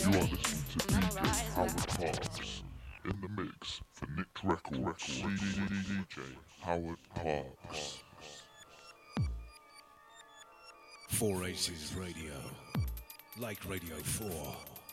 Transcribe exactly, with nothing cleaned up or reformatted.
You are listening to D J Howard Parks in the mix for Nicked Records. D J Howard Parks. Four Aces Radio, like Radio four.